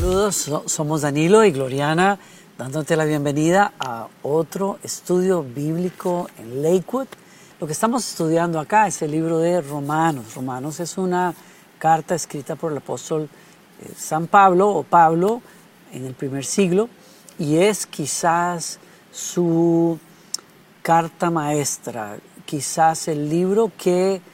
Saludos, somos Danilo y Gloriana, dándote la bienvenida a otro estudio bíblico en Lakewood. Lo que estamos estudiando acá es el libro de Romanos. Romanos es una carta escrita por el apóstol San Pablo o Pablo en el primer siglo y es quizás su carta maestra, quizás el libro que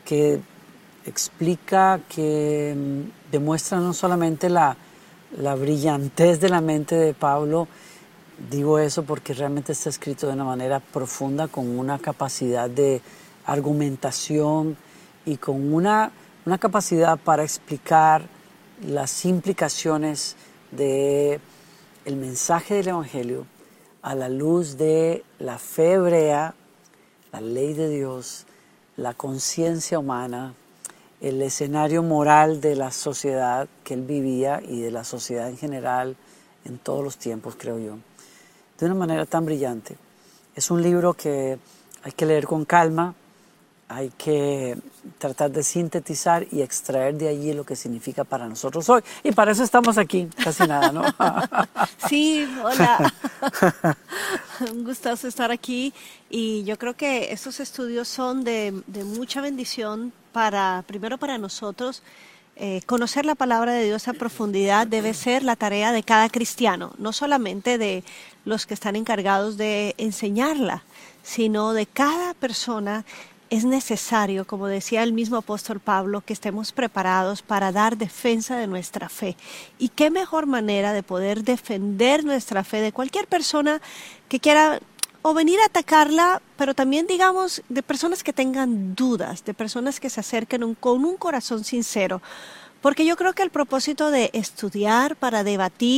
explica, que demuestra no solamente la brillantez de la mente de Pablo. Digo eso porque realmente está escrito de una manera profunda, con una capacidad de argumentación y con una capacidad para explicar las implicaciones del mensaje del Evangelio a la luz de la fe hebrea, la ley de Dios, la conciencia humana, el escenario moral de la sociedad que él vivía y de la sociedad en general en todos los tiempos, creo yo, de una manera tan brillante. Es un libro que hay que leer con calma, hay que tratar de sintetizar y extraer de allí lo que significa para nosotros hoy. Y para eso estamos aquí, casi nada, ¿no? Sí, hola. Un gustazo estar aquí y yo creo que estos estudios son de mucha bendición primero para nosotros. Conocer la palabra de Dios a profundidad debe ser la tarea de cada cristiano, no solamente de los que están encargados de enseñarla, sino de cada persona. Es necesario, como decía el mismo apóstol Pablo, que estemos preparados para dar defensa de nuestra fe. ¿Y qué mejor manera de poder defender nuestra fe de cualquier persona que quiera o venir a atacarla, pero también, digamos, de personas que tengan dudas, de personas que se acerquen con un corazón sincero? Porque yo creo que el propósito de estudiar para debatir